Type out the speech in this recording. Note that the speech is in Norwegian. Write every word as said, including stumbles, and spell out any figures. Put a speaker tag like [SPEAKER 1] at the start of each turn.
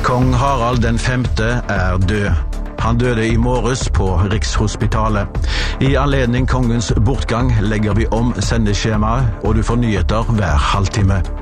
[SPEAKER 1] Kong Harald den femte er død. Han døde i morges på Rikshospitalet. I anledning kongens bortgang legger vi om sendeskjemaet, og du får nyheter hver halvtime.